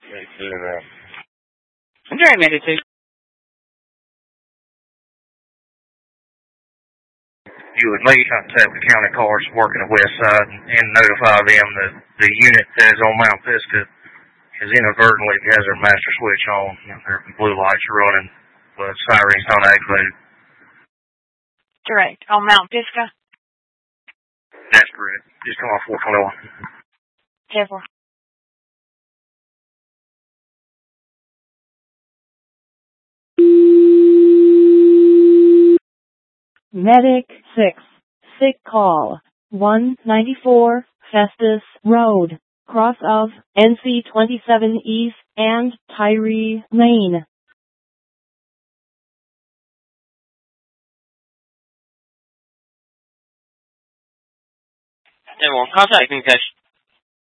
Jerry made it too. You would may contact the county cars working the west side and notify them that the unit that is on Mount Pisgah is inadvertently has their master switch on. Their blue lights are running, but sirens don't activate. Direct. On Mount Pisgah? That's correct. Just come off 421. 10-4. Medic 6. Sick call. 194 Festus Road. Cross of NC 27 East and Tyree Lane. Contact communication.